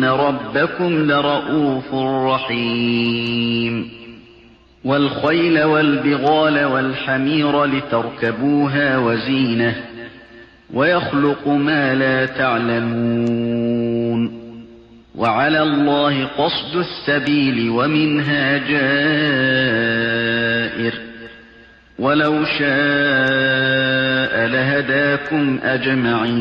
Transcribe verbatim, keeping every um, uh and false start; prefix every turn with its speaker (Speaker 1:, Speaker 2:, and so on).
Speaker 1: إِنَّ رَبَّكُمْ لَرَءُوفٌ رَحِيمٌ وَالْخَيْلَ وَالْبِغَالَ وَالْحَمِيرَ لِتَرْكَبُوهَا وَزِينَةً وَيَخْلُقُ مَا لَا تَعْلَمُونَ وَعَلَى اللَّهِ قَصْدُ السَّبِيلِ وَمِنْهَا جَائِرٌ وَلَوْ شَاءَ لَهَدَاكُمْ أَجْمَعِينَ